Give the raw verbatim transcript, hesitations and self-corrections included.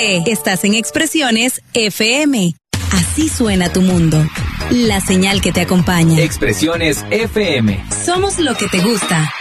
P. Estás en Expresiones F M. Así suena tu mundo. La señal que te acompaña. Expresiones F M. Somos lo que te gusta.